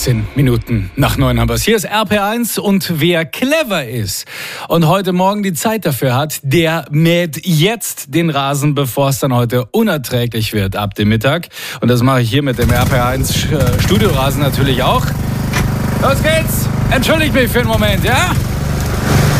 18 Minuten nach 9 haben wir es. Hier ist RP1 und wer clever ist und heute Morgen die Zeit dafür hat, der mäht jetzt den Rasen, bevor es dann heute unerträglich wird ab dem Mittag. Und das mache ich hier mit dem RP1 Studiorasen natürlich auch. Los geht's! Entschuldigt mich für einen Moment, ja?